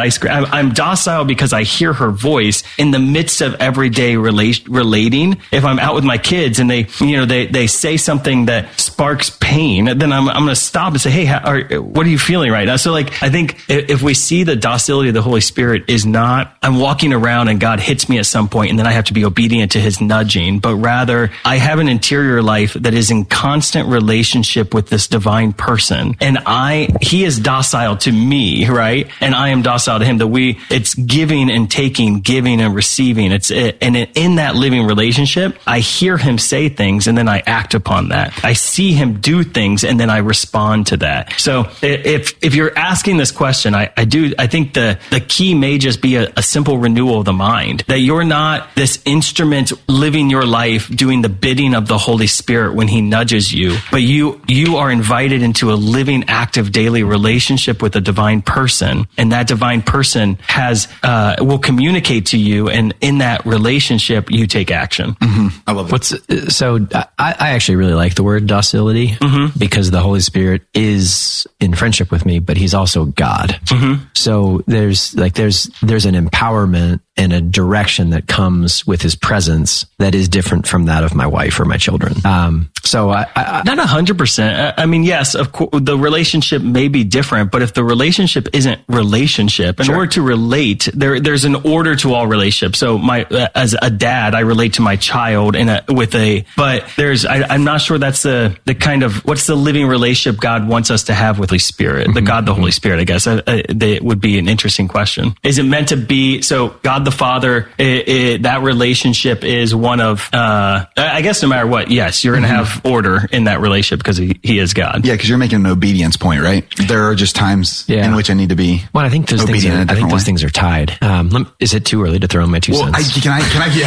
I'm docile because I hear her voice in the midst of everyday relating. If I'm out with my kids and they say something that sparks pain, then I'm going to stop and say, hey, what are you feeling right now? So like, I think if we see the docility of the Holy Spirit is not, I'm walking around and God hits me at some point and then I have to be obedient to his nudging, but rather I have an interior life that is in constant relationship with this divine person. And he is docile to me, right? And I am docile to him. It's giving and taking, giving and receiving. And in that living relationship, I hear him say things and then I act upon that. I see him do things and then I respond to that. So if you're asking this question, I think the key may just be a simple renewal of the mind, that you're not this instrument living your life doing the bidding of the Holy Spirit when he nudges you, but you are invited into a living, active, daily relationship with a divine person, and that divine person will communicate to you, and in that relationship you take action. Mm-hmm. I love it. So I actually really like the word docility, because the Holy Spirit is in friendship with me, but he's also God. Mm-hmm. So there's an empowerment and a direction that comes with his presence that is different from that of my wife or my children. So I not 100%. I mean, yes, of course, the relationship may be different, but if the relationship isn't relationship, in order to relate, there's an order to all relationships. So as a dad, I relate to my child but I'm not sure that's the kind of, what's the living relationship God wants us to have with the Holy Spirit, the Holy Spirit, I guess. That would be an interesting question. Is it meant to be, so God the Father, that relationship is one of, I guess no matter what, yes, you're going to have order in that relationship because he is God. Yeah, because you're making an obedience point, right? There are just times in which I need to be I think those things are tied. Is it too early to throw in my 2 cents? Can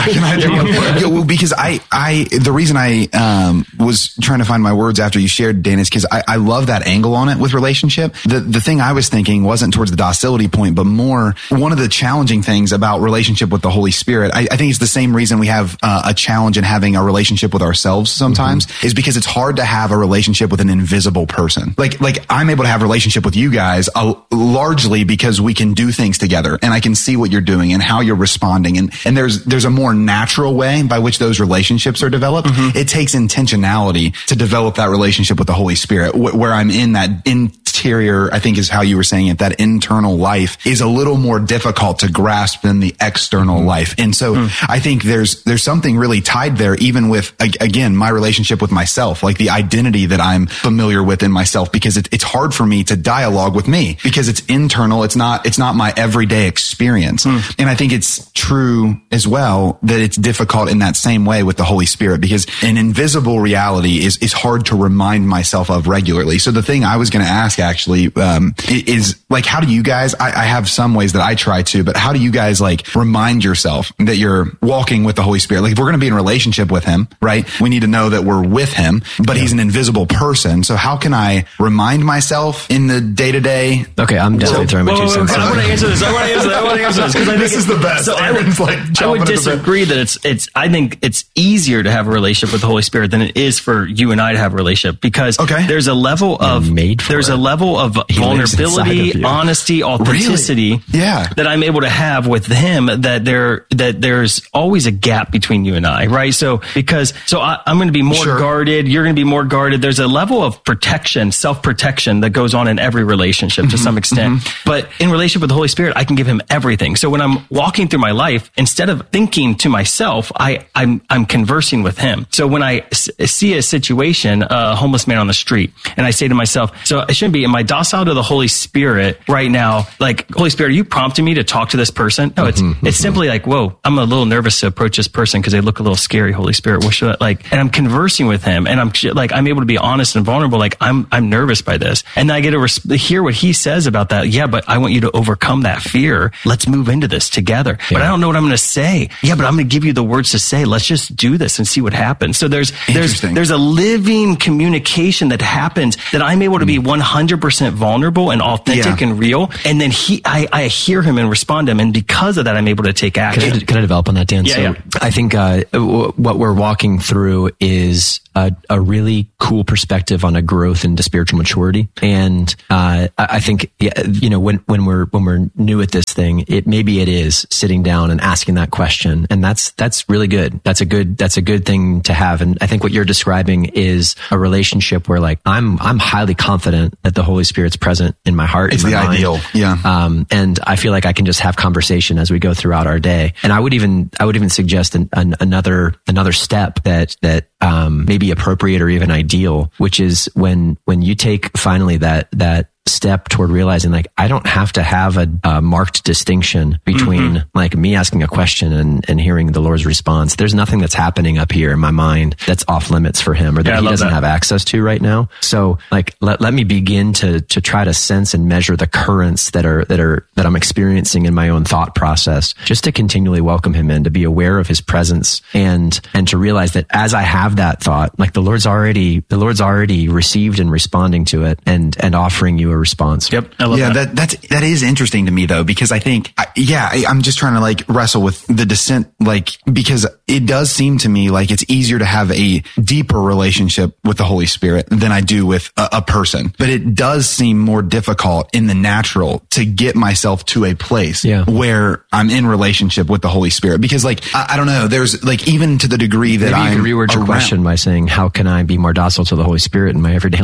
I throw in? Because the reason I was trying to find my words after you shared, Dan, is because I love that angle on it with relationship. The thing I was thinking wasn't towards the docility point, but more one of the challenging things about relationship with the Holy Spirit. I think it's the same reason we have a challenge in having a relationship with ourselves sometimes, is because it's hard to have a relationship with an invisible person. Like I'm able to have a relationship with you guys largely because we can do things together and I can see what you're doing and how you're responding. And there's a more natural way by which those relationships are developed. It takes intentionality to develop that relationship with the Holy Spirit, where I'm in that interior, I think is how you were saying it, that internal life is a little more difficult to grasp than the external life. And so I think there's something really tied there, even with, again, my relationship with myself, like the identity that I'm familiar with in myself, because it's hard for me to dialogue with me because it's internal. It's not my everyday experience. And I think it's true as well that it's difficult in that same way with the Holy Spirit, because an invisible reality is hard to remind myself of regularly. So the thing I was going to ask actually, is like, how do you guys, I have some ways that I try to, but how do you guys like remind yourself that you're walking with the Holy Spirit? Like if we're going to be in a relationship with him, right? We need to know that we're with him, but he's an invisible person. So how can I remind myself in the day to day? Okay. I'm definitely throwing my 2 cents. I want to answer this. Because this is the best. So I would disagree that I think it's easier to have a relationship with the Holy Spirit than it is for you and I to have a relationship, because there's a level of vulnerability, honesty, authenticity that I'm able to have with him, that there's always a gap between you and I, right? So I'm going to be more guarded, you're going to be more guarded. There's a level of protection, self-protection that goes on in every relationship to some extent. But in relationship with the Holy Spirit, I can give him everything. So when I'm walking through my life, instead of thinking to myself, I'm conversing with him. So when I see a situation, a homeless man on the street, and I say to myself, so I shouldn't be, am I docile to the Holy Spirit right now? Like, Holy Spirit, are you prompting me to talk to this person? No, it's simply like, whoa, I'm a little nervous to approach this person because they look a little scary. Holy Spirit, what should I like? And I'm conversing with him, and I'm able to be honest and vulnerable. Like I'm nervous by this, and I get to hear what he says about that. Yeah, but I want you to overcome that fear. Let's move into this together. But I don't know what I'm going to say. Yeah, but I'm going to give you the words to say. Let's just do this and see what happens. So there's a living communication that happens, that I'm able to be 100% vulnerable and authentic and real. And then I hear him and respond to him. And because of that, I'm able to take action. Can I develop on that, Dan? I think what we're walking through is a really cool perspective on a growth into spiritual maturity. And I think, when we're new at this thing, maybe it is sitting down and asking that question, and that's really good. That's a good thing to have. And I think what you're describing is a relationship where, like, I'm highly confident that the Holy Spirit's present in my heart. It's the ideal, yeah. And I feel like I can just have conversation as we go throughout our day. And I would even suggest another step that may be appropriate or even ideal, which is when you take finally that step toward realizing, like, I don't have to have a marked distinction between like me asking a question and hearing the Lord's response. There's nothing that's happening up here in my mind that's off limits for him or that he doesn't have access to right now. So, like, let me begin to try to sense and measure the currents that I'm experiencing in my own thought process, just to continually welcome him in, to be aware of his presence and to realize that as I have that thought, like, the Lord's already received and responding to it and offering you a response. Yep. I love that. That is interesting to me, though, because I think, I'm just trying to, like, wrestle with the descent, like, because it does seem to me like it's easier to have a deeper relationship with the Holy Spirit than I do with a person. But it does seem more difficult in the natural to get myself to a place where I'm in relationship with the Holy Spirit, because, like, I don't know, there's, like, even to the degree that you can reword your question by saying, how can I be more docile to the Holy Spirit in my everyday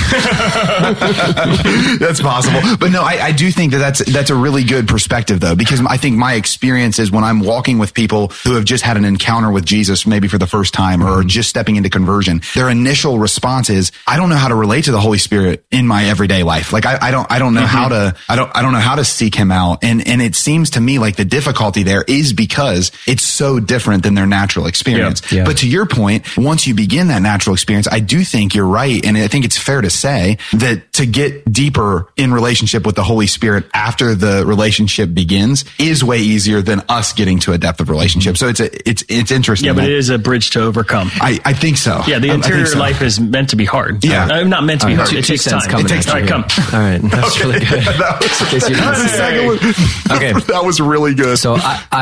life? That's possible. But no, I do think that's a really good perspective, though, because I think my experience is when I'm walking with people who have just had an encounter with Jesus, maybe for the first time, or just stepping into conversion, their initial response is, I don't know how to relate to the Holy Spirit in my everyday life. Like, I don't know how to seek him out. And it seems to me like the difficulty there is because it's so different than their natural experience. Yeah. But to your point, once you begin that natural experience, I do think you're right. And I think it's fair to say that to get deeper in relationship with the Holy Spirit after the relationship begins is way easier than us getting to a depth of relationship. So it's interesting. Yeah, but it is a bridge to overcome. I think so. Yeah, the interior life is meant to be hard. Yeah. Not meant to be hard. It takes time. It takes time. Come. All right. That's really good. Okay. That was really good. So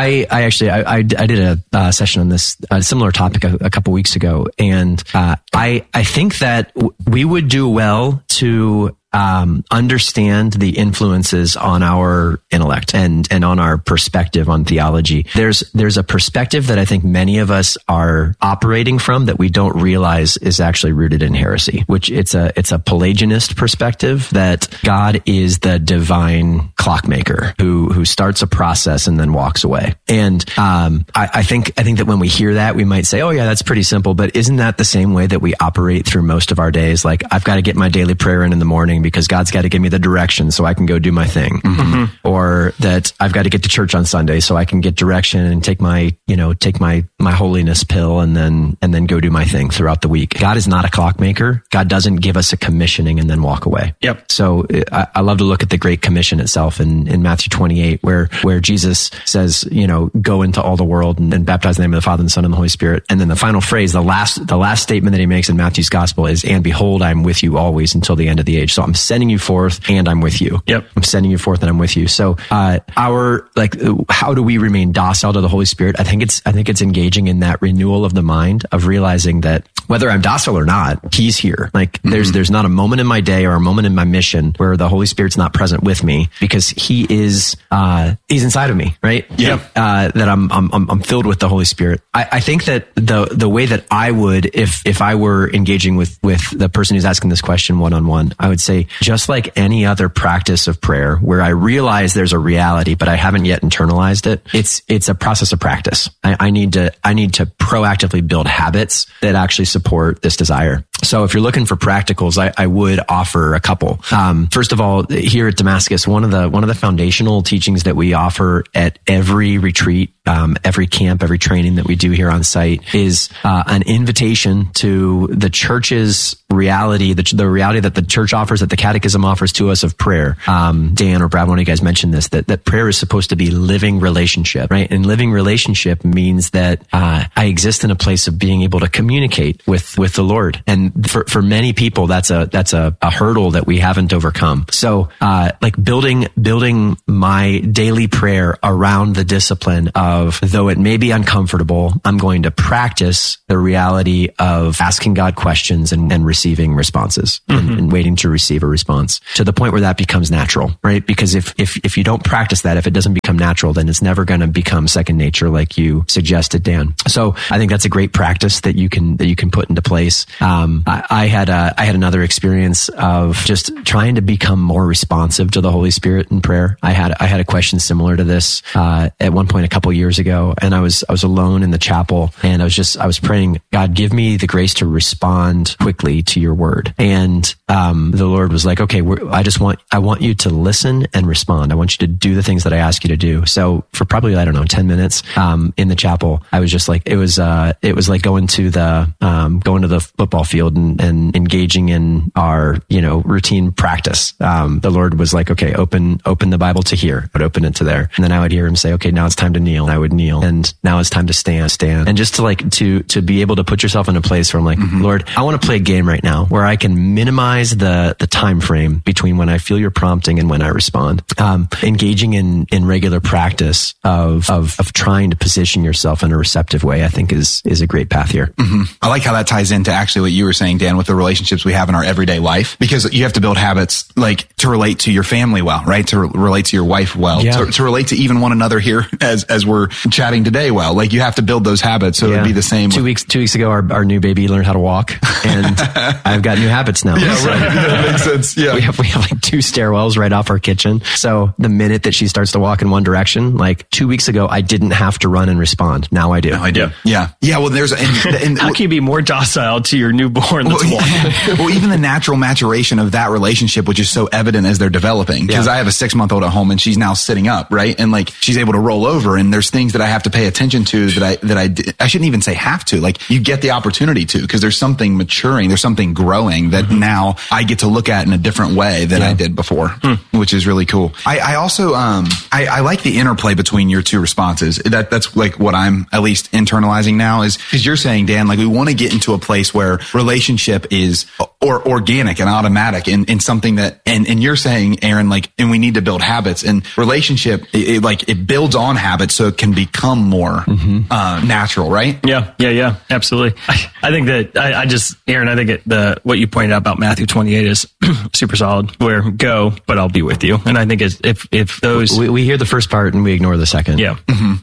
I did a session on this similar topic a couple weeks ago. And I think that we would do well to understand the influences on our intellect and on our perspective on theology. There's a perspective that I think many of us are operating from that we don't realize is actually rooted in heresy, which it's a Pelagianist perspective that God is the divine clockmaker who starts a process and then walks away. And I think that when we hear that, we might say, oh yeah, that's pretty simple, but isn't that the same way that we operate through most of our days? Like, I've got to get my daily prayer in the morning because God's got to give me the direction so I can go do my thing. Or that I've got to get to church on Sunday so I can get direction and take my holiness pill and then go do my thing throughout the week. God is not a clockmaker. God doesn't give us a commissioning and then walk away. Yep. So I love to look at the Great Commission itself in Matthew 28, where Jesus says, go into all the world and baptize in the name of the Father and the Son and the Holy Spirit. And then the final phrase, the last statement that he makes in Matthew's gospel is, and behold, I'm with you always until the end of the age. So I'm sending you forth and I'm with you. Yep. I'm sending you forth and I'm with you. So, how do we remain docile to the Holy Spirit? I think it's engaging in that renewal of the mind of realizing that whether I'm docile or not, he's here. Like, there's not a moment in my day or a moment in my mission where the Holy Spirit's not present with me, because he is, he's inside of me, right? Yeah. That I'm filled with the Holy Spirit. I think that the way that I would, if I were engaging with the person who's asking this question one-on-one, I would say, just like any other practice of prayer where I realize there's a reality, but I haven't yet internalized it, it's a process of practice. I need to proactively build habits that actually support this desire. So if you're looking for practicals, I would offer a couple. First of all, here at Damascus, one of the foundational teachings that we offer at every retreat, every camp, every training that we do here on site is an invitation to the church's reality, the reality that the church offers, that the catechism offers to us of prayer. Dan or Brad, one of you guys mentioned this, that prayer is supposed to be living relationship, right? And living relationship means that I exist in a place of being able to communicate with the Lord. And And for many people, that's a hurdle that we haven't overcome. So, like building my daily prayer around the discipline of, though it may be uncomfortable, I'm going to practice the reality of asking God questions and receiving responses and waiting to receive a response to the point where that becomes natural, right? Because if you don't practice that, if it doesn't become natural, then it's never going to become second nature, like you suggested, Dan. So I think that's a great practice that you can put into place. I had another experience of just trying to become more responsive to the Holy Spirit in prayer. I had a question similar to this at one point a couple years ago, and I was alone in the chapel, and I was praying, God, give me the grace to respond quickly to your word. And the Lord was like, okay, I want you to listen and respond. I want you to do the things that I ask you to do. So for probably, 10 minutes in the chapel, I was just like, it was like going to the football field and engaging in our routine practice. The Lord was like, okay, open the Bible to here, but open it to there. And then I would hear him say, okay, now it's time to kneel. And I would kneel, and now it's time to stand. And just to be able to put yourself in a place where I'm like, Lord, I want to play a game right now where I can minimize the time frame between when I feel your prompting and when I respond. Engaging in regular practice of trying to position yourself in a receptive way, I think is a great path here. I like how that ties into actually what you were saying, Dan, with the relationships we have in our everyday life, because you have to build habits like to relate to your family well, right? To relate to your wife well, to relate to even one another here as we're chatting today well. Like you have to build those habits. So it'd be the same. 2 weeks ago, our new baby learned how to walk, and I've got new habits now. Yeah, right. That makes sense. Yeah. We have like 2 stairwells right off our kitchen. So the minute that she starts to walk in one direction, like 2 weeks ago, I didn't have to run and respond. Now I do. Yeah. Well, there's and how can you be more docile to your newborn that's walking? Well, even the natural maturation of that relationship, which is so evident as they're developing, because I have a 6-month-old at home and she's now sitting up, right? And like she's able to roll over, and there's things that I have to pay attention to that I shouldn't even say have to. Like you get the opportunity to, because there's something maturing, there's something growing that now I get to look at in a different way than I did before, which is really cool. I also I like the interplay between your two responses. That's like what I'm at least internalizing now, is because you're saying, Dan, like we want to get into a place where relationship is or organic and automatic and something that, and you're saying, Aaron, like, and we need to build habits, and relationship, it builds on habits so it can become more natural, right? Yeah, absolutely. I think that Aaron, I think what you pointed out about Matthew 28 is super solid, where go, but I'll be with you. And I think if those, we hear the first part and we ignore the second. Yeah.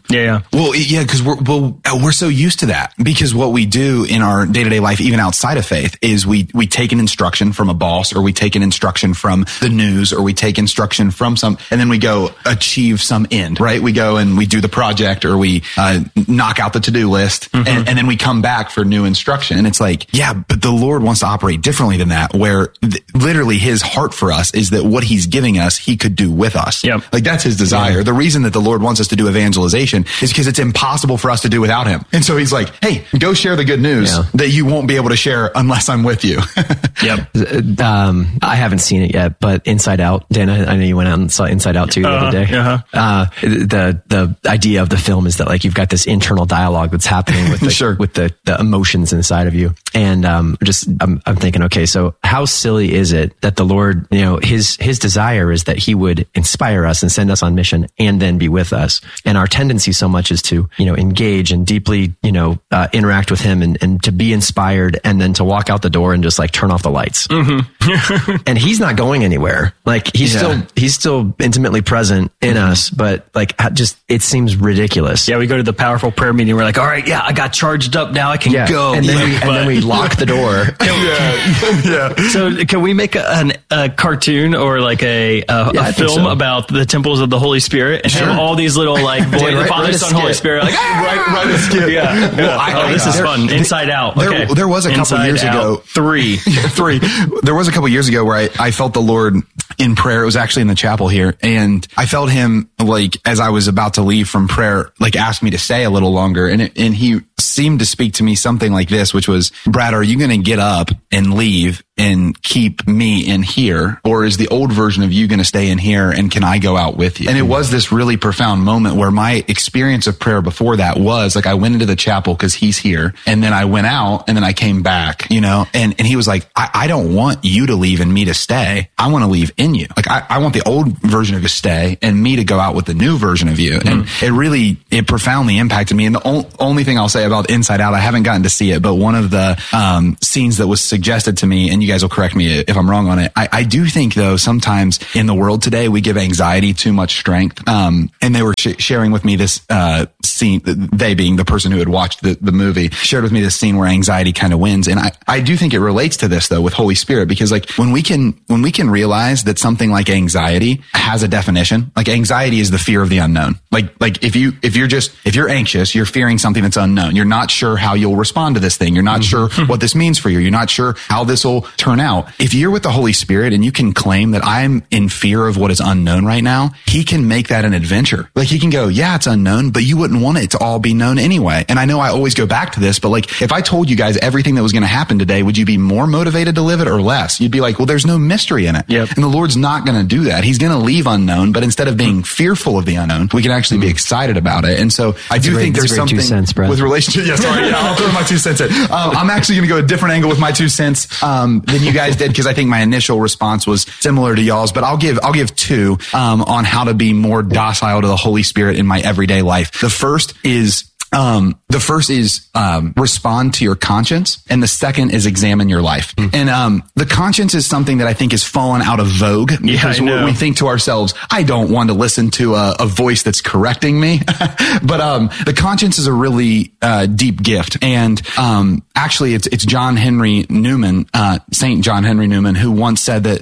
Well, yeah, because we're so used to that, because what we do in our day-to-day life, even outside of faith, is we take an instruction from a boss, or we take an instruction from the news, or we take instruction from and then we go achieve some end, right? We go and we do the project, or we knock out the to-do list, and then we come back for new instruction. And it's like, yeah, but the Lord wants to operate differently than that, where literally his heart for us is that what he's giving us, he could do with us. Yep. Like that's his desire. Yeah. The reason that the Lord wants us to do evangelization is because it's impossible for us to do without him. And so he's like, hey, go share the good news that you won't be able to share unless I'm with you. Yep. I haven't seen it yet, but Inside Out, Dan, I know you went out and saw Inside Out too the other day. The idea of the film is that like you've got this internal dialogue that's happening with the emotions inside of you. And I'm thinking, okay, so how silly is it that the Lord, his desire is that he would inspire us and send us on mission and then be with us. And our tendency so much is to, engage and deeply, interact with him and to be inspired, and then to walk out the door and just like turn off the lights. And he's not going anywhere. Like he's still intimately present in us, but like it seems ridiculous. Yeah. We go to the powerful prayer meeting. We're like, all right, I got charged up now. I can go. And then we lock the door. So can we make a cartoon or like a film about the temples of the Holy Spirit and have all these little like the Father, Son, Holy Spirit, like right a skit. Yeah. Well, this is fun. Inside Out. Okay. There was a couple years ago. 3. There was a couple years ago where I felt the Lord in prayer. It was actually in the chapel here, and I felt him like as I was about to leave from prayer, like ask me to stay a little longer, and he seemed to speak to me something like this, which was, Brad, are you going to get up and leave and keep me in here? Or is the old version of you going to stay in here, and can I go out with you? And it was this really profound moment where my experience of prayer before that was like, I went into the chapel because he's here, and then I went out, and then I came back, you know, and he was like, I don't want you to leave and me to stay. I want to leave in you. Like, I want the old version of you to stay and me to go out with the new version of you. And it profoundly impacted me. And the only thing I'll say about Inside Out, I haven't gotten to see it, but one of the scenes that was suggested to me, and you guys will correct me if I'm wrong on it, I do think though, sometimes in the world today, we give anxiety too much strength. And they were sharing with me this scene, they being the person who had watched the movie, shared with me this scene where anxiety kind of wins. And I do think it relates to this though with Holy Spirit, because like when we can realize that something like anxiety has a definition, like anxiety is the fear of the unknown. Like if you're anxious, you're fearing something that's unknown. You're not sure how you'll respond to this thing. You're not sure what this means for you. You're not sure how this will turn out. If you're with the Holy Spirit and you can claim that I'm in fear of what is unknown right now, he can make that an adventure. Like he can go, yeah, it's unknown, but you wouldn't want it to all be known anyway. And I know I always go back to this, but like if I told you guys everything that was going to happen today, would you be more motivated to live it or less? You'd be like, well, there's no mystery in it. Yep. And the Lord's not going to do that. He's going to leave unknown, but instead of being fearful of the unknown, we can actually be excited about it. And so I do think there's something with relationships. Yeah, sorry. I'll throw my 2 cents in. I'm actually going to go a different angle with my 2 cents than you guys did, because I think my initial response was similar to y'all's, but I'll give two on how to be more docile to the Holy Spirit in my everyday life. The first is respond to your conscience, and the second is examine your life. And the conscience is something that I think has fallen out of vogue, because we think to ourselves, I don't want to listen to a voice that's correcting me. But the conscience is a really deep gift. And actually it's John Henry Newman, Saint John Henry Newman, who once said that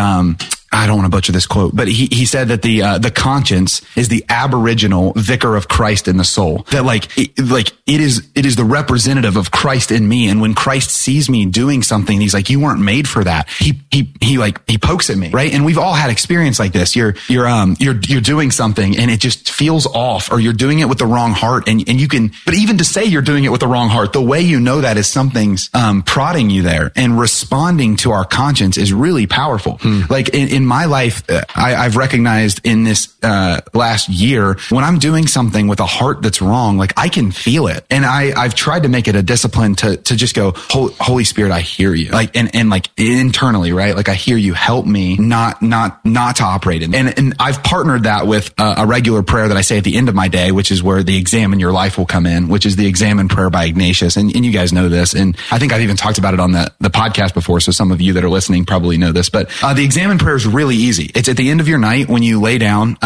I don't want to butcher this quote, but he said that the conscience is the aboriginal vicar of Christ in the soul. That it is the representative of Christ in me. And when Christ sees me doing something, he's like, you weren't made for that. He pokes at me, right? And we've all had experience like this. You're doing something and it just feels off, or you're doing it with the wrong heart. And you can, but even to say you're doing it with the wrong heart, the way you know that is something's prodding you there, and responding to our conscience is really powerful. Like in my life, I've recognized in this last year, when I'm doing something with a heart that's wrong, like I can feel it. And I've tried to make it a discipline to just go, Holy Spirit, I hear you. Like, and like internally, right? Like I hear you, help me not to operate in. And I've partnered that with a regular prayer that I say at the end of my day, which is where the examine your life will come in, which is the examine prayer by Ignatius. And you guys know this. And I think I've even talked about it on the podcast before. So some of you that are listening probably know this, but the examine prayer is really easy. It's at the end of your night when you lay down,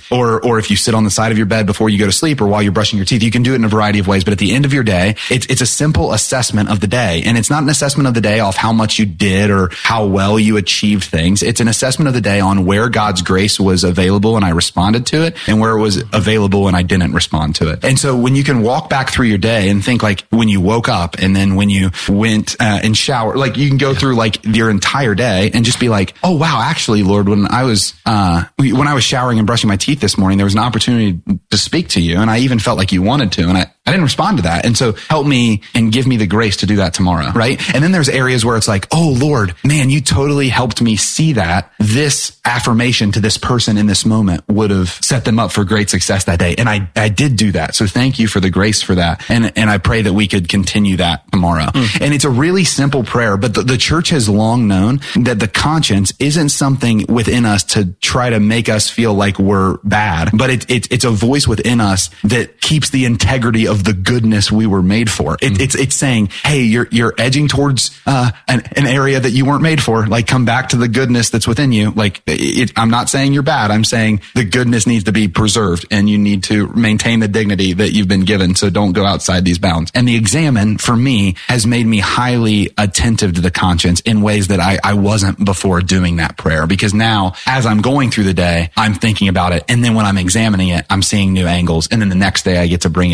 or if you sit on the side of your bed before you go to sleep, or while you're brushing your teeth. You can do it in a variety of ways, but at the end of your day, it's a simple assessment of the day. And it's not an assessment of the day off how much you did or how well you achieved things. It's an assessment of the day on where God's grace was available and I responded to it, and where it was available and I didn't respond to it. And so when you can walk back through your day and think like when you woke up, and then when you went and showered, like you can go through like your entire day and just be like, oh wow, actually, Lord, when I was showering and brushing my teeth this morning, there was an opportunity to speak to you, and I even felt like you wanted to, and I didn't respond to that. And so help me and give me the grace to do that tomorrow. Right. And then there's areas where it's like, oh Lord, man, you totally helped me see that this affirmation to this person in this moment would have set them up for great success that day. And I did do that. So thank you for the grace for that. And I pray that we could continue that tomorrow. And it's a really simple prayer, but the church has long known that the conscience isn't something within us to try to make us feel like we're bad, but it's a voice within us that keeps the integrity of the goodness we were made for. It's saying, hey, you're edging towards an area that you weren't made for. Like, come back to the goodness that's within you. Like, I'm not saying you're bad. I'm saying the goodness needs to be preserved, and you need to maintain the dignity that you've been given. So don't go outside these bounds. And the examine for me has made me highly attentive to the conscience in ways that I wasn't before doing that prayer, because now as I'm going through the day, I'm thinking about it. And then when I'm examining it, I'm seeing new angles. And then the next day I get to bring it in more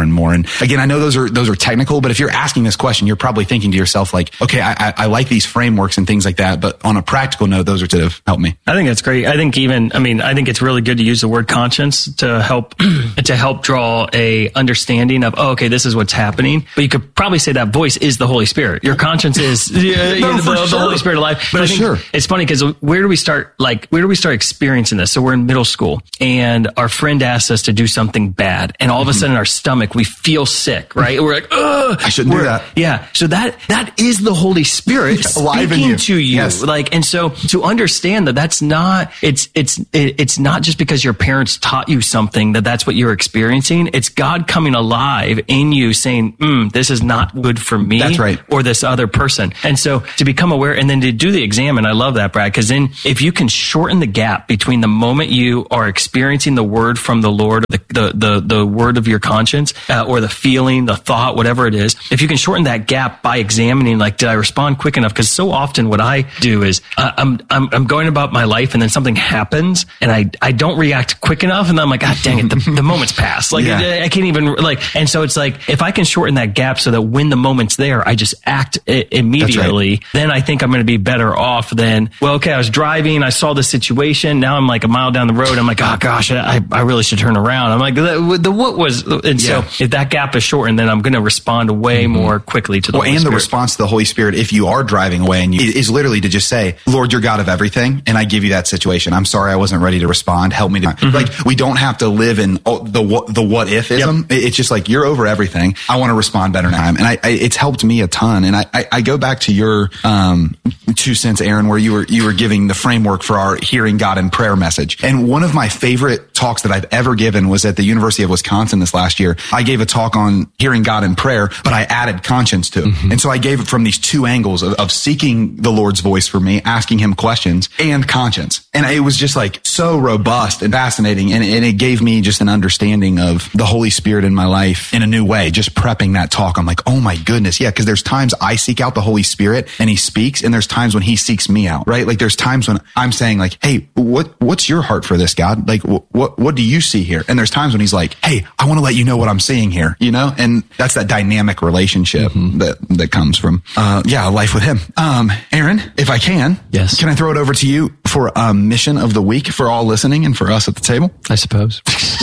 more and more. And again, I know those are technical, but if you're asking this question, you're probably thinking to yourself like, okay, I like these frameworks and things like that, but on a practical note, those are to help me. I think that's great. I think it's really good to use the word conscience to help draw a understanding of, okay, this is what's happening. But you could probably say that voice is the Holy Spirit. Your conscience is the Holy Spirit alive. But I think it's funny because where do we start experiencing this? So we're in middle school and our friend asks us to do something bad, and all of a sudden in our stomach we feel sick, right? We're like, ugh, I shouldn't do that. Yeah. So that is the Holy Spirit speaking to you. Yes. And so to understand that that's not, it's not just because your parents taught you something that's what you're experiencing. It's God coming alive in you saying, this is not good for me. That's right. Or this other person. And so to become aware and then to do the exam, and I love that, Brad, because then if you can shorten the gap between the moment you are experiencing the word from the Lord, the word of your conscience, or the feeling, the thought, whatever it is, if you can shorten that gap by examining, like, did I respond quick enough? Because so often what I do is I'm going about my life and then something happens and I don't react quick enough, and then I'm like, God dang it, the moment's passed. Like, I can't even, like, and so it's like, if I can shorten that gap so that when the moment's there, I just act immediately, then I think I'm going to be better off than, well, okay, I was driving, I saw the situation, now I'm like a mile down the road, I'm like, oh gosh, I really should turn around. I'm like, what was, and so if that gap is shortened, then I'm going to respond way more quickly to the Holy Spirit. The response to the Holy Spirit, if you are driving away, and is literally to just say, Lord, you're God of everything, and I give you that situation. I'm sorry I wasn't ready to respond. Help me to, like, we don't have to live in the what if-ism. Yep. It's just like, you're over everything. I want to respond better now. And it's helped me a ton. And I go back to your 2 cents, Aaron, where you were giving the framework for our Hearing God in Prayer message. And one of my favorite talks that I've ever given was at the University of Wisconsin this last year. I gave a talk on hearing God in prayer, but I added conscience to it. And so I gave it from these 2 angles of seeking the Lord's voice for me, asking him questions, and conscience. And it was just like so robust and fascinating. And it gave me just an understanding of the Holy Spirit in my life in a new way. Just prepping that talk, I'm like, oh my goodness. Yeah. Cause there's times I seek out the Holy Spirit and he speaks, and there's times when he seeks me out, right? Like there's times when I'm saying like, hey, what's your heart for this, God? Like, what do you see here? And there's times when he's like, hey, I want to let you know what I'm seeing here, you know? And that's that dynamic relationship that comes from, life with him. Aaron, if I can, yes, can I throw it over to you for a mission of the week for all listening and for us at the table? I suppose.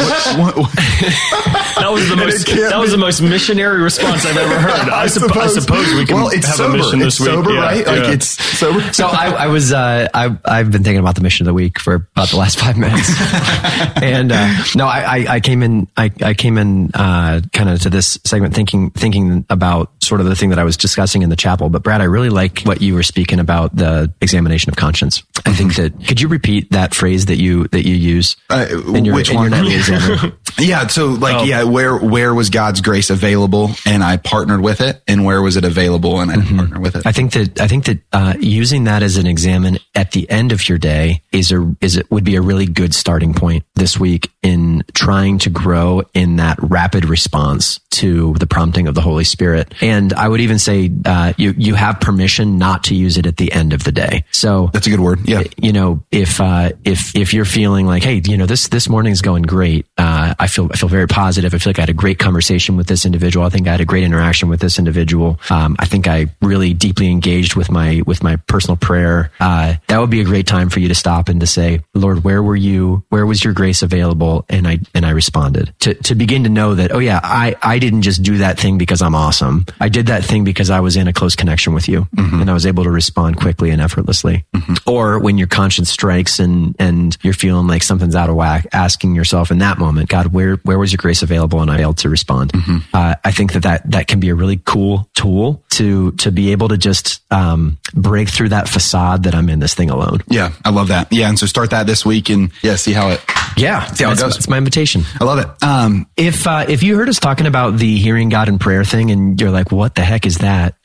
That was the most missionary response I've ever heard. I suppose we can have a mission this week. Sober, right? Yeah. Like it's sober. So I've been thinking about the mission of the week for about the last 5 minutes. And I came in kind of to this segment thinking about sort of the thing that I was discussing in the chapel. But Brad, I really like what you were speaking about, the examination of conscience. I think that, could you repeat that phrase that you use in your nightly exam? Yeah. So where was God's grace available and I partnered with it, and where was it available and I didn't partner with it? I think that using that as an examine at the end of your day would be a really good starting point this week in trying to grow in that rapid response to the prompting of the Holy Spirit. And I would even say you have permission not to use it at the end of the day. So that's a good word. Yeah. You know, if you're feeling like, hey, you know, this morning's going great. I feel very positive. I feel like I had a great conversation with this individual. I think I had a great interaction with this individual. I think I really deeply engaged with my personal prayer. That would be a great time for you to stop and to say, Lord, where were you? Where was your grace available? And I responded to begin to know that, oh yeah, I didn't just do that thing because I'm awesome. I did that thing because I was in a close connection with you, and I was able to respond quickly and effortlessly. Or when your conscience strikes and you're feeling like something's out of whack, asking yourself in that moment, God, where was your grace available? And I failed to respond. I think that can be a really cool tool to be able to just break through that facade that I'm in this thing alone. Yeah, I love that. Yeah, and so start that this week and see how it goes. That's my invitation. I love it. If you heard us talking about the hearing God in prayer thing and you're like, what the heck is that?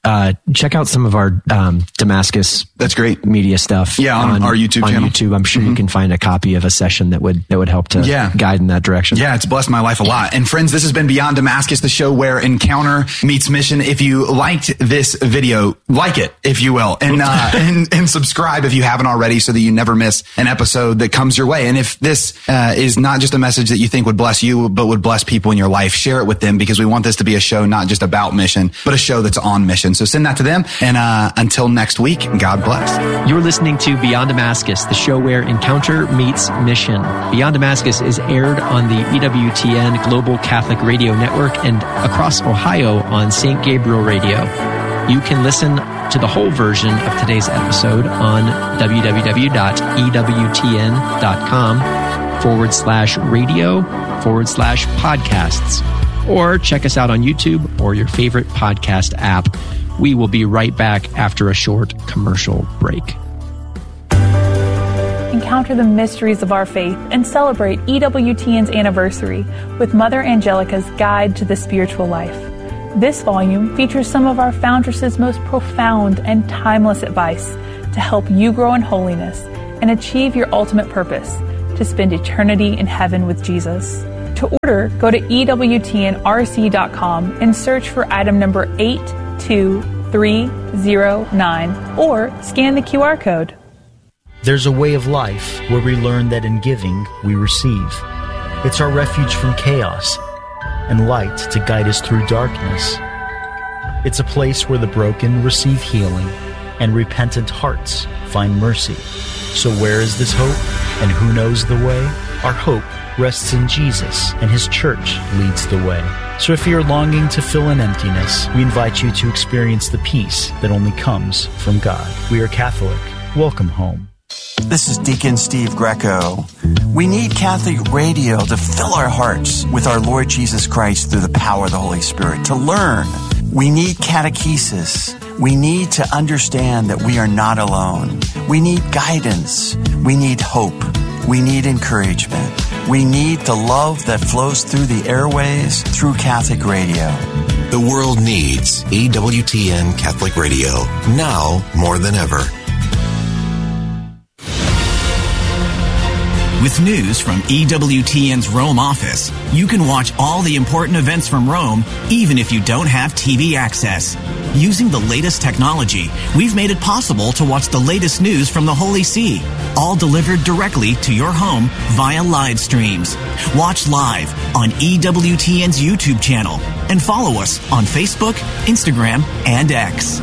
check out some of our Damascus. That's great. Media stuff. Yeah, on our YouTube channel. On YouTube, I'm sure you can find a copy of a session that would help to guide in that direction. Yeah, it's blessed my life a lot. And friends, this has been Beyond Damascus, the show where encounter meets mission. If you liked this video, like it, if you will, and and subscribe if you haven't already, so that you never miss an episode that comes your way. And if this is not just a message that you think would bless you, but would bless people in your life, share it with them, because we want this to be a show not just about mission, but a show that's on mission. So send that to them. And until next week, God bless. You're listening to Beyond Damascus, the show where encounter meets mission. Beyond Damascus is aired on the EWTN Global Catholic Radio Network and across Ohio on St. Gabriel Radio. You can listen to the whole version of today's episode on www.ewtn.com/radio/podcasts, or check us out on YouTube or your favorite podcast app. We will be right back after a short commercial break. Encounter the mysteries of our faith and celebrate EWTN's anniversary with Mother Angelica's Guide to the Spiritual Life. This volume features some of our foundress's most profound and timeless advice to help you grow in holiness and achieve your ultimate purpose, to spend eternity in heaven with Jesus. To order, go to EWTNRC.com and search for item number 82309 or scan the QR code. There's a way of life where we learn that in giving, we receive. It's our refuge from chaos and light to guide us through darkness. It's a place where the broken receive healing and repentant hearts find mercy. So where is this hope, and who knows the way? Our hope rests in Jesus, and His church leads the way. So if you're longing to fill an emptiness, we invite you to experience the peace that only comes from God. We are Catholic. Welcome home. This is Deacon Steve Greco. We need Catholic radio to fill our hearts with our Lord Jesus Christ through the power of the Holy Spirit, to learn. We need catechesis. We need to understand that we are not alone. We need guidance. We need hope. We need encouragement. We need the love that flows through the airways through Catholic radio. The world needs EWTN Catholic Radio, now more than ever. With news from EWTN's Rome office, you can watch all the important events from Rome, even if you don't have TV access. Using the latest technology, we've made it possible to watch the latest news from the Holy See, all delivered directly to your home via live streams. Watch live on EWTN's YouTube channel and follow us on Facebook, Instagram, and X.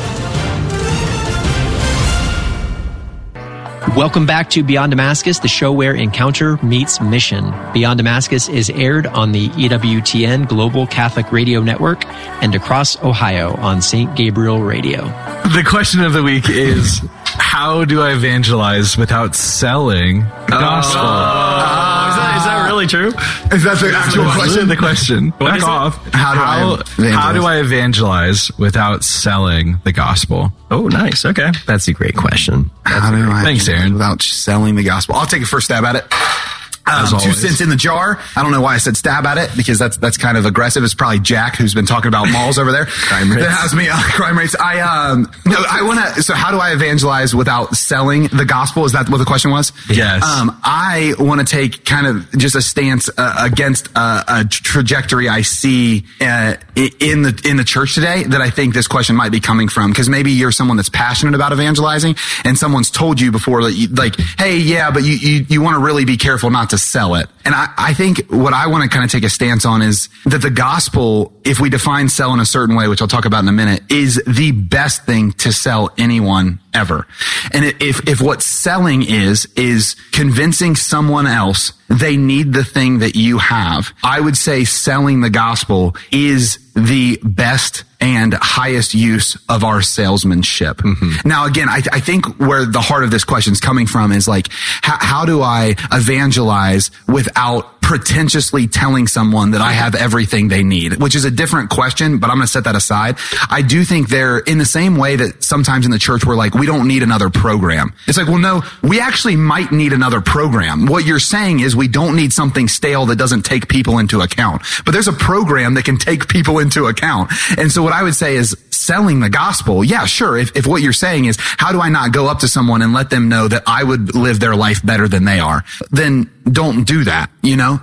Welcome back to Beyond Damascus, the show where encounter meets mission. Beyond Damascus is aired on the EWTN Global Catholic Radio Network and across Ohio on St. Gabriel Radio. The question of the week is, how do I evangelize without selling the gospel? Is that really true? Is that the actual question? The question. Back off. How do I evangelize without selling the gospel? Oh, nice. Okay. That's a great question. Thanks, Aaron. Without selling the gospel. I'll take a first stab at it. 2 cents in the jar. I don't know why I said stab at it, because that's kind of aggressive. It's probably Jack, who's been talking about malls over there. Crime rates. That has me crime rates. I want to. So how do I evangelize without selling the gospel? Is that what the question was? Yes. I want to take kind of just a stance against a trajectory I see in the church today that I think this question might be coming from. Because maybe you're someone that's passionate about evangelizing, and someone's told you before that hey, yeah, but you want to really be careful not to sell it. And I think what I want to kind of take a stance on is that the gospel, if we define sell in a certain way, which I'll talk about in a minute, is the best thing to sell anyone ever. And if what selling is convincing someone else they need the thing that you have, I would say selling the gospel is the best and highest use of our salesmanship. Mm-hmm. Now, again, I think where the heart of this question is coming from is like, how do I evangelize without pretentiously telling someone that I have everything they need, which is a different question, but I'm going to set that aside. I do think they're in the same way that sometimes in the church we're like, we don't need another program. It's like, well, no, we actually might need another program. What you're saying is we don't need something stale that doesn't take people into account, but there's a program that can take people into account. And so what I would say is selling the gospel, yeah, sure. If what you're saying is, how do I not go up to someone and let them know that I would live their life better than they are, then don't do that,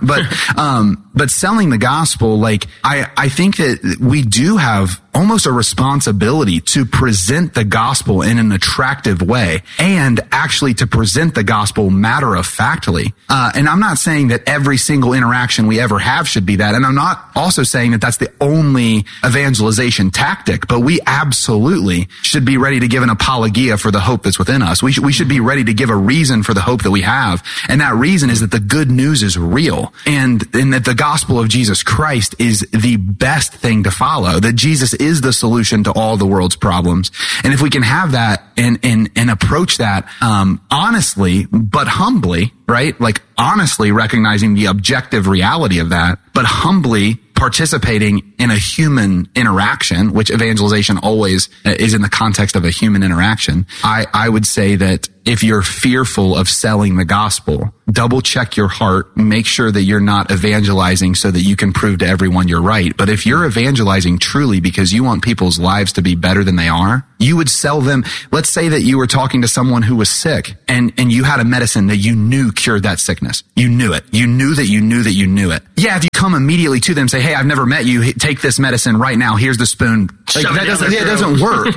but selling the gospel, like, I think that we do have almost a responsibility to present the gospel in an attractive way and actually to present the gospel matter of factly. And I'm not saying that every single interaction we ever have should be that. And I'm not also saying that that's the only evangelization tactic, but we absolutely should be ready to give an apologia for the hope that's within us. We should be ready to give a reason for the hope that we have. And that reason is that the good news is real and that the gospel of Jesus Christ is the best thing to follow, that Jesus is the solution to all the world's problems. And if we can have that and approach that, honestly, but humbly, right? Like honestly recognizing the objective reality of that, but humbly participating in a human interaction, which evangelization always is in the context of a human interaction. I would say that if you're fearful of selling the gospel, double check your heart, make sure that you're not evangelizing so that you can prove to everyone you're right. But if you're evangelizing truly because you want people's lives to be better than they are, you would sell them. Let's say that you were talking to someone who was sick and you had a medicine that you knew cured that sickness. You knew it. You knew that you knew that you knew it. Yeah, if you come immediately to them and say, hey, I've never met you, take this medicine right now. Here's the spoon. Like, it doesn't work.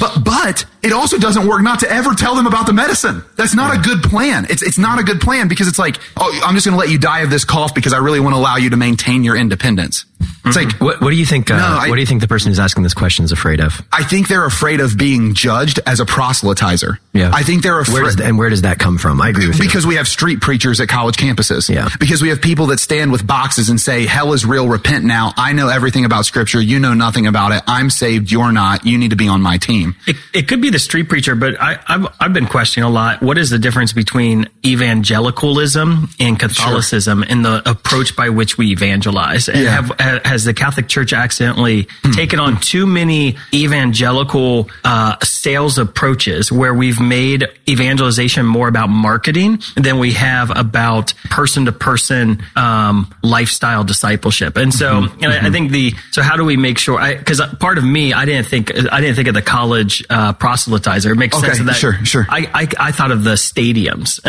But it also doesn't work not to ever tell them about the medicine. That's not a good plan. It's not a good plan because it's like, oh, I'm just going to let you die of this cough because I really want to allow you to maintain your independence. It's like, what do you think? What do you think the person who's asking this question is afraid of? I think they're afraid of being judged as a proselytizer. Yeah. I think they're afraid. Where does that come from? I agree with you. Because we have street preachers at college campuses. Yeah. Because we have people that stand with boxes and say, hell is real, repent now. I know everything about scripture. You know nothing about it. I'm saved. You're not. You need to be on my team. It could be the street preacher, but I've been questioning a lot. What is the difference between evangelicalism and Catholicism in the approach by which we evangelize? And has the Catholic Church accidentally taken on too many evangelical sales approaches where we've made evangelization more about marketing than we have about person-to-person lifestyle discipleship? And so, I think so how do we make sure? Because part of me, I didn't think of the college proselytizer. It makes sense of that. Sure. I thought of the stadiums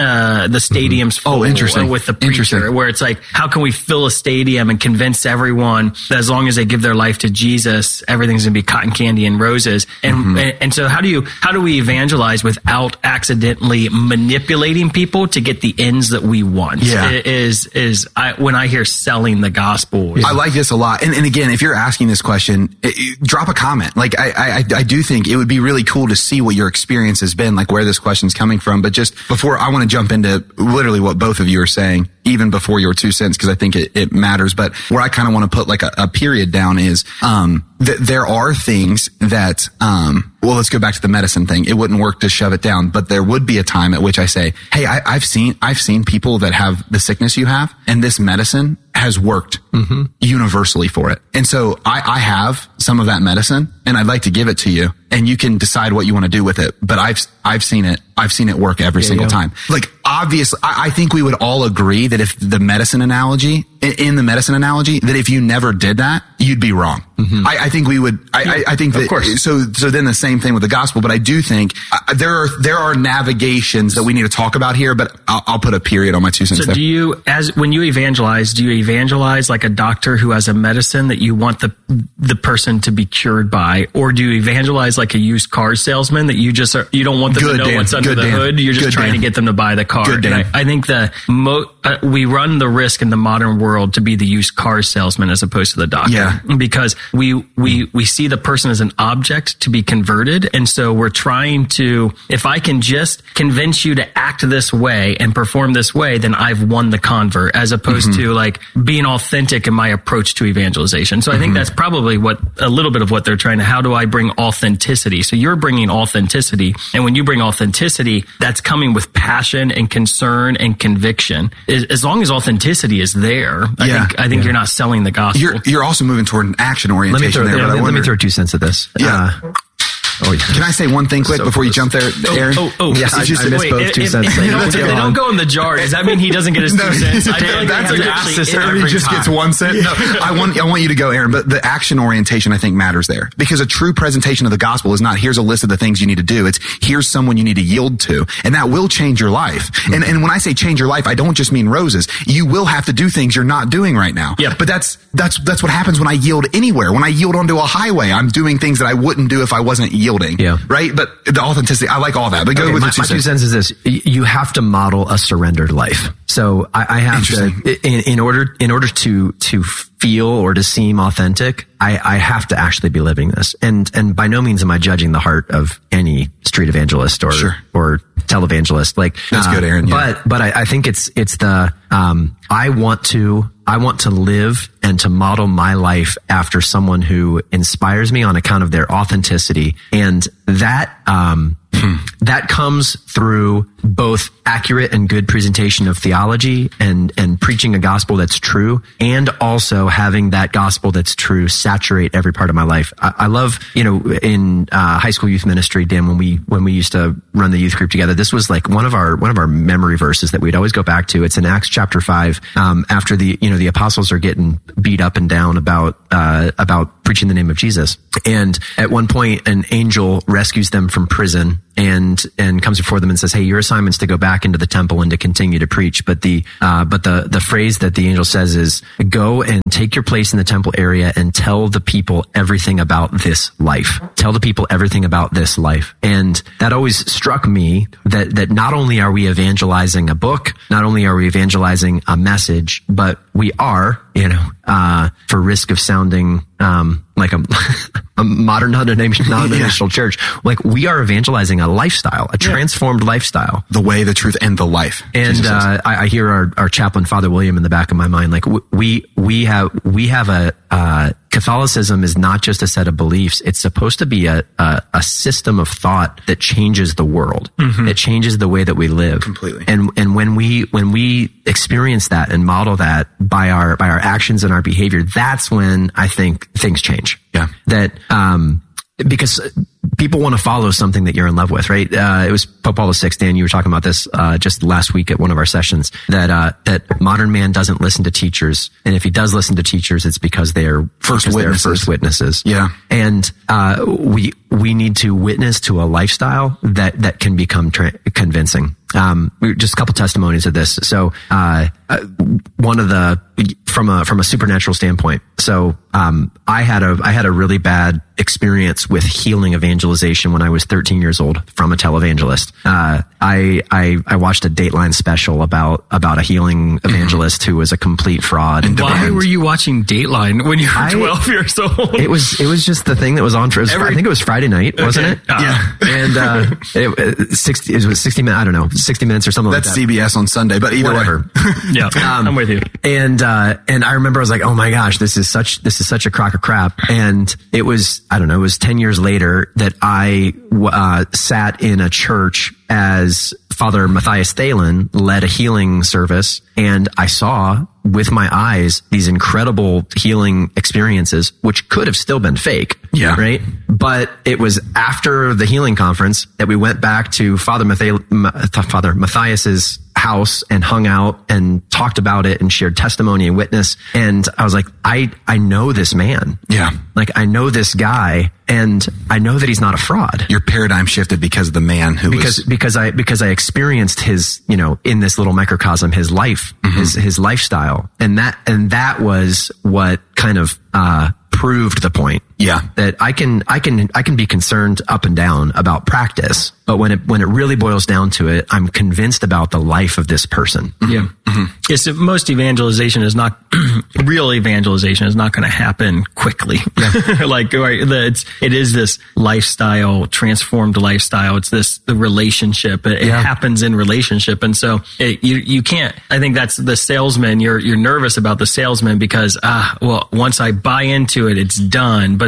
full interesting. With the preacher, where it's like, how can we fill a stadium and convince everyone that as long as they give their life to Jesus, everything's going to be cotton candy and roses? And so how do we evangelize without accidentally manipulating people to get the ends that we want? When I hear selling the gospel. I like this a lot. And again, if you're asking this question, drop a comment. Like, I do think it would be really cool to see what your experience has been, like where this question's coming from. But just before, I want to jump into literally what both of you are saying, even before your 2 cents, because I think it matters. But where I kind of want to put like a period down is, that there are things that, well, let's go back to the medicine thing. It wouldn't work to shove it down, but there would be a time at which I say, hey, I've seen people that have the sickness you have, and this medicine has worked universally for it. And so I have some of that medicine and I'd like to give it to you and you can decide what you want to do with it. But I've seen it work every single time. Like, obviously, I think we would all agree that if in the medicine analogy, that if you never did that, you'd be wrong. I think we would, I think that, of course. So then the same thing with the gospel, but I do think there are navigations that we need to talk about here, but I'll put a period on my 2 cents. So when you evangelize, do you evangelize like a doctor who has a medicine that you want the person to be cured by, or do you evangelize like a used car salesman that you don't want them to know what's under the hood? You're just trying to get them to buy the car. And I think we run the risk in the modern world to be the used car salesman as opposed to the doctor, because we see the person as an object to be converted. And so we're trying to, if I can just convince you to act this way and perform this way, then I've won the convert, as opposed to like being authentic in my approach to evangelization. So I think that's probably a little bit of what they're trying to, how do I bring authenticity? So you're bringing authenticity. And when you bring authenticity, that's coming with passion and concern and conviction. As long as authenticity is there, I think you're not selling the gospel. You're also moving toward an action orientation. Let me throw 2 cents at this. Oh, yeah. Can I say one thing quick before you jump there, Aaron? Yes, I missed both 2 cents. If they don't go in the jar, does that mean he doesn't get his 2 cents? I feel like that's they a have to system. actually He just gets 1 cent. No, I want you to go, Aaron. But the action orientation, I think, matters there, because a true presentation of the gospel is not here's a list of the things you need to do. It's here's someone you need to yield to, and that will change your life. And when I say change your life, I don't just mean roses. You will have to do things you're not doing right now. Yeah. But that's what happens when I yield anywhere. When I yield onto a highway, I'm doing things that I wouldn't do if I wasn't yielding. Yeah. Right. But the authenticity, I like all that. But go with my 2 cents is this: you have to model a surrendered life. So I have to, in order to feel or to seem authentic, I have to actually be living this. And by no means am I judging the heart of any street evangelist or televangelist. Like, that's good, Aaron. Yeah. But I think it's the, I want to live and to model my life after someone who inspires me on account of their authenticity. And that, that comes through both accurate and good presentation of theology and preaching a gospel that's true, and also having that gospel that's true saturate every part of my life. I love, in high school youth ministry, Dan, when we used to run the youth group together, this was like one of our memory verses that we'd always go back to. It's in Acts chapter 5, after the apostles are getting beat up and down about preaching the name of Jesus. And at one point, an angel rescues them from prison and comes before them and says, "Hey, your assignment's to go back into the temple and to continue to preach." But the phrase that the angel says is, "Go and take your place in the temple area and tell the people everything about this life." Tell the people everything about this life. And that always struck me that not only are we evangelizing a book, not only are we evangelizing a message, but we are, for risk of sounding like a modern non-denominational church, like we are evangelizing a lifestyle, a transformed lifestyle. The way, the truth, and the life. And I hear our chaplain, Father William, in the back of my mind. Like we have a Catholicism is not just a set of beliefs. It's supposed to be a system of thought that changes the world. Mm-hmm. It changes the way that we live. Completely. And when we experience that and model that by our actions and our behavior, that's when I think things change. Yeah. That, because people want to follow something that you're in love with, right? It was Pope Paul VI, Dan, you were talking about this, just last week at one of our sessions, that modern man doesn't listen to teachers. And if he does listen to teachers, it's because they're first witnesses. Yeah. And, we need to witness to a lifestyle that can become convincing. Just a couple testimonies of this. So, one of the, from a supernatural standpoint. So, I had a really bad experience with healing evangelization when I was 13 years old from a televangelist. I watched a Dateline special about a healing evangelist who was a complete fraud. And why were you watching Dateline when you were 12 years old? It was just the thing that was on for, I think it was Friday night, wasn't it? Yeah. And, it was 60 minutes, I don't know, 60 minutes or something That's like that. CBS on Sunday, but either way. Yeah. I'm with you. And I remember I was like, oh my gosh, this is such a crock of crap. And it was, I don't know, it was 10 years later that I, sat in a church as Father Matthias Thelen led a healing service, and I saw with my eyes these incredible healing experiences, which could have still been fake. Yeah. Right. But it was after the healing conference that we went back to Father Matthias's house and hung out and talked about it and shared testimony and witness. And I was like, I know this man. Yeah. Like I know this guy, and I know that he's not a fraud. Your paradigm shifted because of the man who because I experienced his, in this little microcosm, his life, his lifestyle. And that was what kind of, proved the point. Yeah. That I can be concerned up and down about practice, but when it really boils down to it, I'm convinced about the life of this person. Yeah. Mm-hmm. Yes. Most evangelization is not real evangelization is not going to happen quickly. Yeah. Like, it is this lifestyle, transformed lifestyle. It's the relationship. It happens in relationship. And so you can't, I think that's the salesman. You're nervous about the salesman because, once I buy into it, it's done. But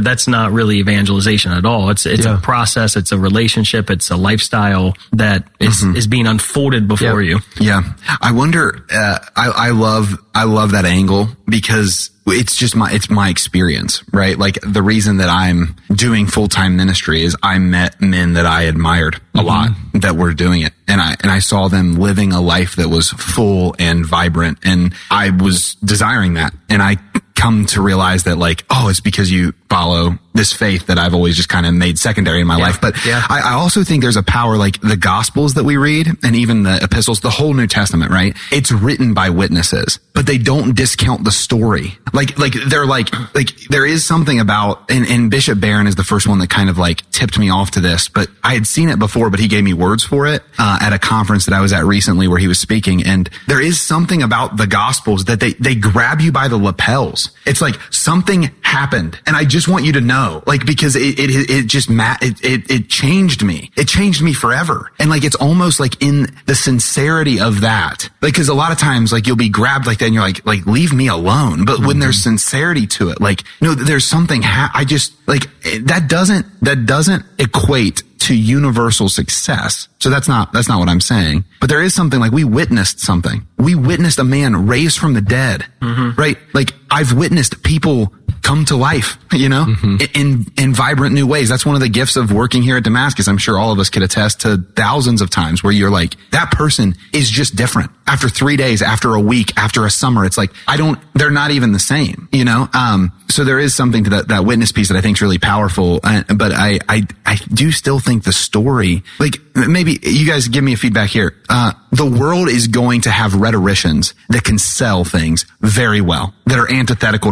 that's not really evangelization at all. It's a process. It's a relationship. It's a lifestyle that is being unfolded before you. Yeah. I wonder, I love that angle because it's just my experience, right? Like the reason that I'm doing full-time ministry is I met men that I admired a lot that were doing it. And I saw them living a life that was full and vibrant. And I was desiring that. And I come to realize that like, oh, it's because you follow this faith that I've always just kind of made secondary in my life. But I also think there's a power, like the Gospels that we read and even the epistles, the whole New Testament, right? It's written by witnesses, but they don't discount the story. Like there is something about, and Bishop Barron is the first one that kind of like tipped me off to this, but I had seen it before, but he gave me words for it, at a conference that I was at recently where he was speaking. And there is something about the Gospels that they grab you by the lapels. It's like something happened. And I just want you to know, like, because it changed me. It changed me forever. And like, it's almost like in the sincerity of that, like, cause a lot of times, like, you'll be grabbed like that and you're like, leave me alone. But when there's sincerity to it, like, no, there's something, I just, like, that doesn't equate to universal success. So that's not what I'm saying. But there is something, like, we witnessed something. We witnessed a man raised from the dead, right? Like, I've witnessed people come to life, you know, in vibrant new ways. That's one of the gifts of working here at Damascus. I'm sure all of us could attest to thousands of times where you're like, that person is just different. After 3 days, after a week, after a summer, it's like, they're not even the same, you know? So there is something to that witness piece that I think is really powerful. But I do still think the story, like, maybe you guys give me a feedback here. The world is going to have rhetoricians that can sell things very well, that are antithetical